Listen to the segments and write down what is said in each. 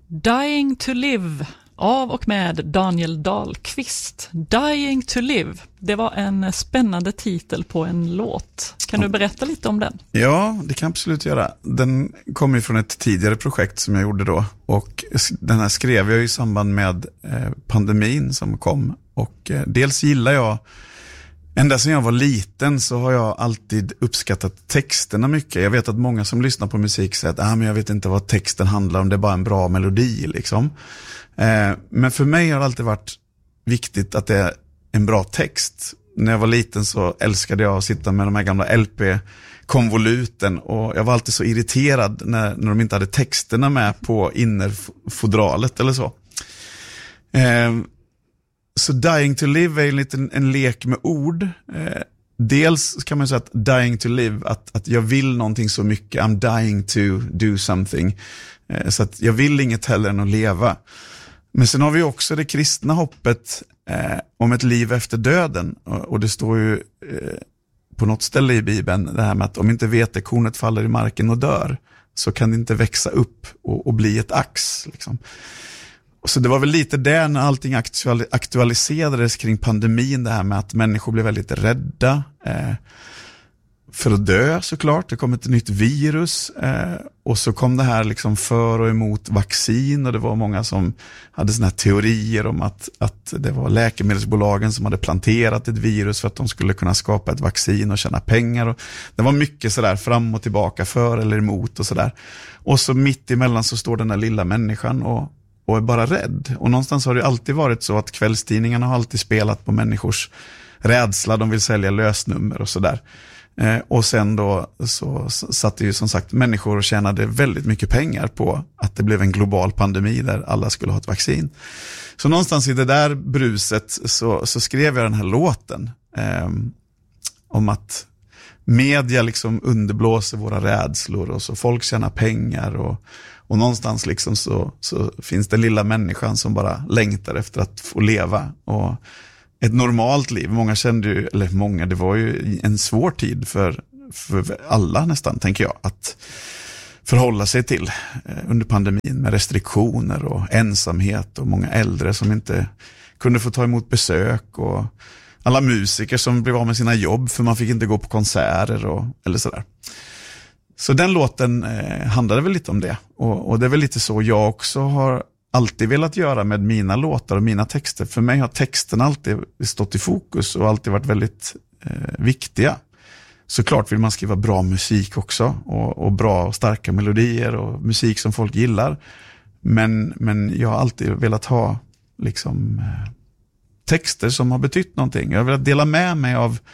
Dying to live av och med Daniel Dahlqvist. Dying to live, det var en spännande titel på en låt. Kan du berätta lite om den? Ja, det kan jag absolut göra. Den kom ju från ett tidigare projekt som jag gjorde då. Och den här skrev jag i samband med pandemin som kom. Och dels gillar jag, ända sedan jag var liten så har jag alltid uppskattat texterna mycket. Jag vet att många som lyssnar på musik säger att men jag vet inte vad texten handlar om, det är bara en bra melodi liksom. Men för mig har det alltid varit viktigt att det är en bra text. När jag var liten så älskade jag att sitta med de här gamla LP-konvoluten och jag var alltid så irriterad när de inte hade texterna med på innerfodralet eller så. Så Dying to live är en lek med ord. Dels kan man säga att dying to live, att jag vill någonting så mycket. I'm dying to do something. Så att jag vill inget heller än att leva. Men sen har vi också det kristna hoppet om ett liv efter döden. Och det står ju på något ställe i Bibeln det här med att om inte vetekornet faller i marken och dör så kan det inte växa upp och bli ett ax liksom. Så det var väl lite där när allting aktualiserades kring pandemin, det här med att människor blev väldigt rädda för att dö såklart. Det kom ett nytt virus och så kom det här liksom för och emot vaccin och det var många som hade såna här teorier om att det var läkemedelsbolagen som hade planterat ett virus för att de skulle kunna skapa ett vaccin och tjäna pengar. Och det var mycket sådär fram och tillbaka, för eller emot och sådär. Och så mitt emellan så står den där lilla människan och är bara rädd. Och någonstans har det alltid varit så att kvällstidningarna har alltid spelat på människors rädsla. De vill sälja lösnummer och sådär. Och sen då så satt det ju som sagt människor och tjänade väldigt mycket pengar på att det blev en global pandemi där alla skulle ha ett vaccin. Så någonstans i det där bruset så skrev jag den här låten om att media liksom underblåser våra rädslor och så folk tjänar pengar och någonstans liksom så finns det lilla människan som bara längtar efter att få leva och ett normalt liv. Många kände ju, eller många, det var ju en svår tid för alla nästan, tänker jag, att förhålla sig till under pandemin med restriktioner och ensamhet och många äldre som inte kunde få ta emot besök och alla musiker som blev av med sina jobb för man fick inte gå på konserter eller sådär. Så den låten handlade väl lite om det. Och det är väl lite så jag också har alltid velat göra med mina låtar och mina texter. För mig har texten alltid stått i fokus och alltid varit väldigt viktiga. Såklart vill man skriva bra musik också och bra och starka melodier och musik som folk gillar. Men jag har alltid velat ha liksom texter som har betytt någonting. Jag har velat dela med mig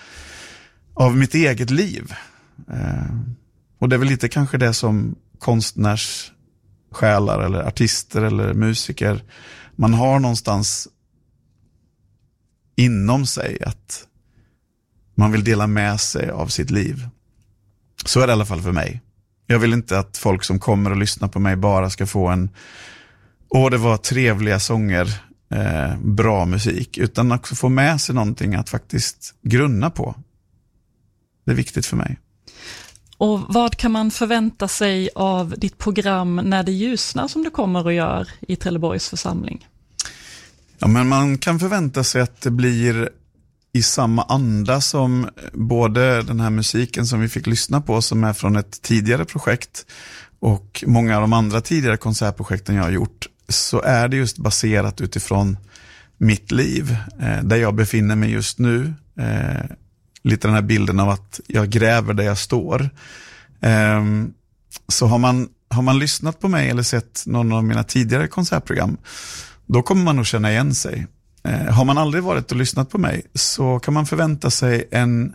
av mitt eget liv. Och det är väl lite kanske det som konstnärssjälar eller artister eller musiker, man har någonstans inom sig att man vill dela med sig av sitt liv. Så är det i alla fall för mig. Jag vill inte att folk som kommer och lyssnar på mig bara ska få det var trevliga sånger, bra musik, utan också få med sig någonting att faktiskt grunna på. Det är viktigt för mig. Och vad kan man förvänta sig av ditt program När det ljusnar som du kommer och gör i Trelleborgs församling? Ja, men man kan förvänta sig att det blir i samma anda som både den här musiken som vi fick lyssna på som är från ett tidigare projekt och många av de andra tidigare konsertprojekten jag har gjort, så är det just baserat utifrån mitt liv, där jag befinner mig just nu. Lite den här bilden av att jag gräver där jag står. Så har man lyssnat på mig eller sett någon av mina tidigare konsertprogram, då kommer man nog känna igen sig. Har man aldrig varit och lyssnat på mig så kan man förvänta sig en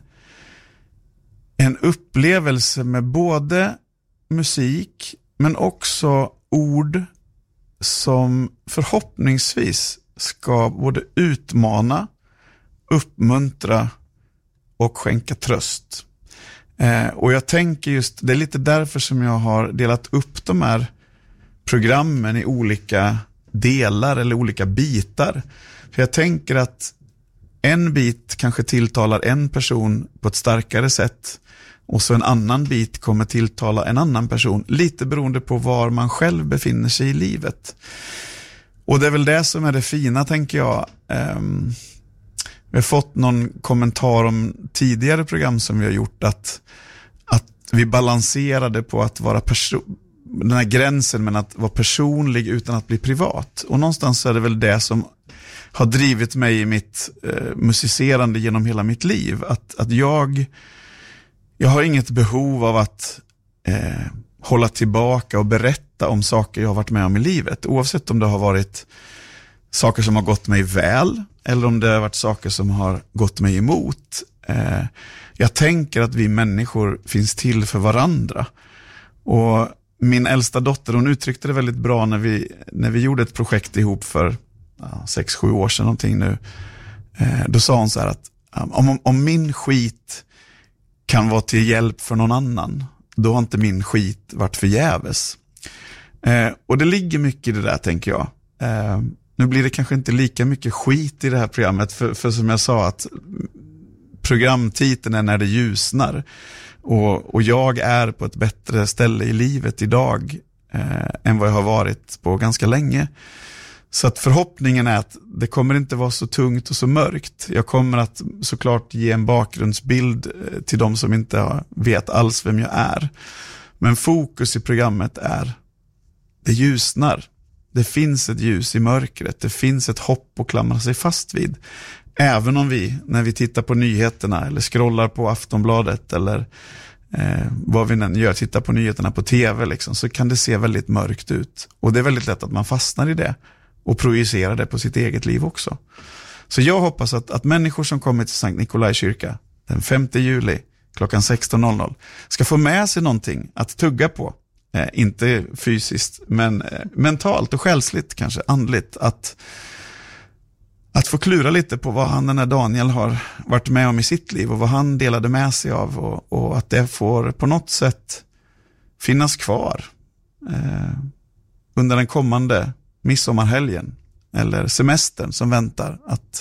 upplevelse med både musik men också ord som förhoppningsvis ska både utmana, uppmuntra och skänka tröst. Och jag tänker just, det är lite därför som jag har delat upp de här programmen i olika delar eller olika bitar. För jag tänker att en bit kanske tilltalar en person på ett starkare sätt och så en annan bit kommer tilltala en annan person, lite beroende på var man själv befinner sig i livet. Och det är väl det som är det fina, tänker jag. Vi har fått någon kommentar om tidigare program som vi har gjort, att vi balanserade på att vara den här gränsen mellan att vara personlig utan att bli privat. Och någonstans så är det väl det som har drivit mig i mitt musicerande genom hela mitt liv. Att jag har inget behov av att hålla tillbaka och berätta om saker jag har varit med om i livet. Oavsett om det har varit saker som har gått mig väl eller om det har varit saker som har gått mig emot. Jag tänker att vi människor finns till för varandra. Och min äldsta dotter, hon uttryckte det väldigt bra när vi gjorde ett projekt ihop för 6-7 år sedan någonting nu. Då sa hon så här att om min skit kan vara till hjälp för någon annan, då har inte min skit varit förgäves. Och det ligger mycket i det där, tänker jag. Nu blir det kanske inte lika mycket skit i det här programmet, för som jag sa, att programtiteln är När det ljusnar. Och jag är på ett bättre ställe i livet idag än vad jag har varit på ganska länge. Så att förhoppningen är att det kommer inte vara så tungt och så mörkt. Jag kommer att såklart ge en bakgrundsbild till de som inte vet alls vem jag är. Men fokus i programmet är: det ljusnar. Det finns ett ljus i mörkret. Det finns ett hopp att klamra sig fast vid. Även om vi, när vi tittar på nyheterna eller scrollar på Aftonbladet eller vad vi än gör, tittar på nyheterna på tv liksom, så kan det se väldigt mörkt ut. Och det är väldigt lätt att man fastnar i det och projicerar det på sitt eget liv också. Så jag hoppas att människor som kommer till Sankt Nikolai kyrka den 5 juli klockan 16.00 ska få med sig någonting att tugga på. Inte fysiskt, men mentalt och själsligt, kanske andligt, att få klura lite på vad den här Daniel har varit med om i sitt liv och vad han delade med sig av, och att det får på något sätt finnas kvar under den kommande midsommarhelgen eller semestern som väntar,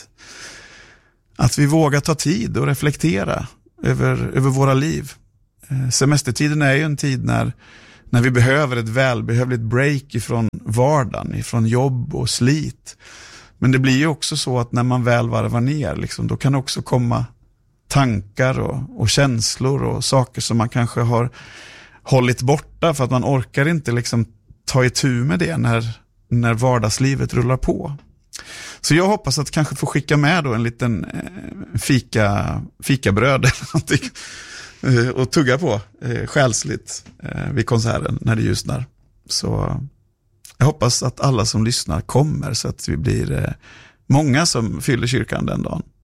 att vi vågar ta tid och reflektera över våra liv. Semestertiden är ju en tid när vi behöver ett välbehövligt break ifrån vardagen, ifrån jobb och slit. Men det blir ju också så att när man väl varvar ner, liksom, då kan det också komma tankar och känslor och saker som man kanske har hållit borta för att man orkar inte liksom ta itu med det när vardagslivet rullar på. Så jag hoppas att kanske få skicka med då en liten fikabröd eller någonting och tugga på själsligt vid konserten när det ljusnar. Så jag hoppas att alla som lyssnar kommer, så att vi blir många som fyller kyrkan den dagen.